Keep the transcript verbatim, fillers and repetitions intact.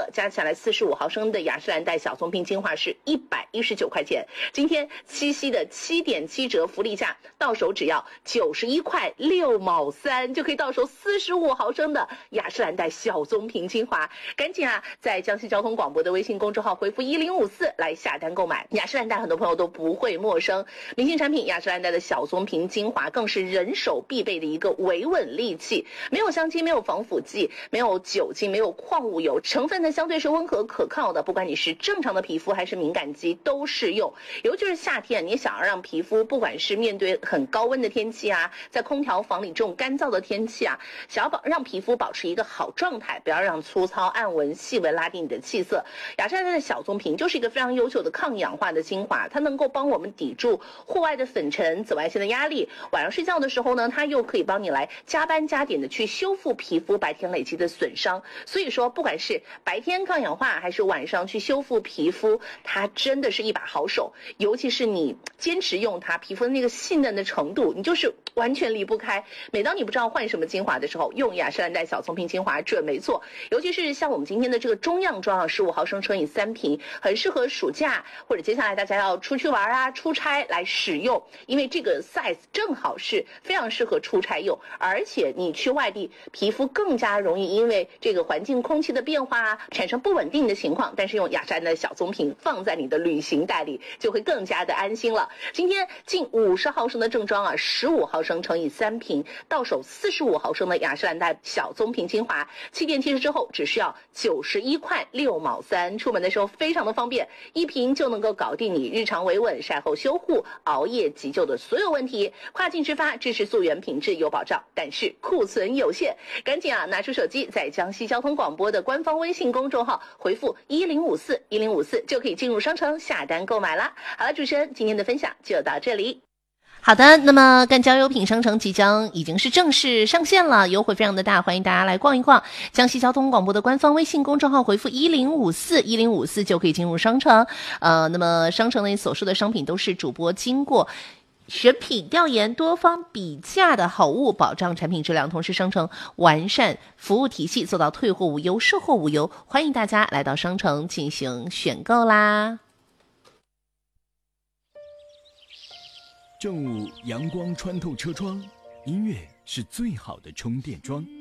的，加起来四十五毫升的雅诗兰黛小棕瓶精华是一百一十九块钱。今天七夕的 七点七 折福利价，到手只要九十一块六毛三，就可以到手四十五毫升的雅诗兰黛小棕瓶精华。赶紧啊，在江西交通广播的微信公众号回复一零五四来下单购买。雅诗兰黛很多朋友都不会陌生，明星产品雅诗兰黛的小棕瓶精华更是人手必备的一个维稳利器，没有香精，没有防腐剂，没有酒精，没有矿物油，成分呢相对是温和可靠的，不管你是正常的皮肤还是敏感肌都适用。尤其是夏天，你想要让皮肤不管是面对很高温的天气啊，在空调房里这种干燥的天气啊，想要保让皮肤保持一个好状态，不要让粗糙暗纹细纹拉低你的气色，雅诗兰黛的小棕瓶就是一个非常优秀的抗氧化的精华，它能够帮我们抵住户外的粉尘、紫外线的压力，晚上睡觉的时候呢，它又可以帮你来加班加点的去修复皮肤白天累积的损伤。所以说不管是白天抗氧化还是晚上去修复皮肤，它真的是一把好手。尤其是你坚持用它，皮肤的那个细嫩的程度，你就是完全离不开。每当你不知道换什么精华的时候，用雅诗兰黛小棕瓶精华准没错。尤其是像我们今天的这个中样装啊，十五毫升乘以三瓶，很适合暑假或者接下来大家要出去玩啊、出差来使用，因为这个 size 正好是非常适合出差用，而且你去外地，皮肤更加容易因为这个环境空气的变化啊，产生不稳定的情况，但是用雅诗兰黛小棕瓶放在你的旅行袋里，就会更加的安心了。今天近五十毫升的正装啊，十五毫升乘以三瓶，到手四十五毫升的雅诗兰黛小棕瓶精华，七点七十之后只需要九十一块六毛三，出门的时候非常的方便，一瓶就能够搞定你日常维稳、晒后修护、熬夜急救的所有问题。跨境直发，支持溯源品质有保障，但是库存有限，赶紧啊拿出手机，在江西交通广播的官方微信公众号回复一零五四一零五四就可以进入商城下单购买啦。好了，主持人今天的分享就到这里。好的，那么干交优品商城即将已经是正式上线了，优惠非常的大，欢迎大家来逛一逛。江西交通广播的官方微信公众号回复一零五四一零五四就可以进入商城。呃，那么商城内所说的商品都是主播经过选品调研多方比价的好物，保障产品质量，同时商城完善服务体系，做到退货无忧、售后无忧。欢迎大家来到商城进行选购啦。 正午阳光穿透车窗，音乐是最好的充电桩。